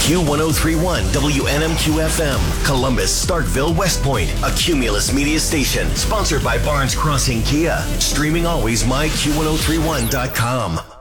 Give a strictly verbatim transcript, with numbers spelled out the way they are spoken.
Q one oh three point one W N M Q F M, Columbus, Starkville, West Point, a Cumulus media station, sponsored by Barnes Crossing Kia. Streaming always, my Q ten thirty-one dot com.